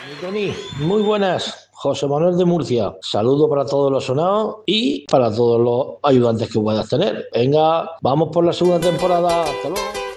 Tony, muy buenas. José Manuel de Murcia. Saludo para todos los sonados y para todos los ayudantes que puedas tener. Venga, vamos por la segunda temporada. Hasta luego.